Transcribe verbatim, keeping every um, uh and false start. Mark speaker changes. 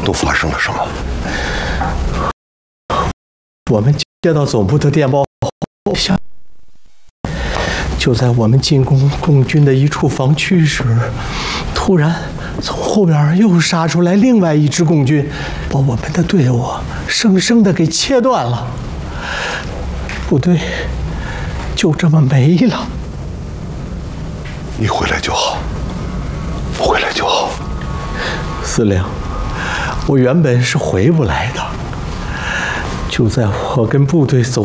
Speaker 1: 都发生了什么？
Speaker 2: 我们接到总部的电报，想就在我们进攻共军的一处防区时，突然从后边又杀出来另外一支共军，把我们的队伍生生的给切断了，部队就这么没了。
Speaker 1: 你回来就好，回来就好。
Speaker 2: 司令，我原本是回不来的。就在我跟部队走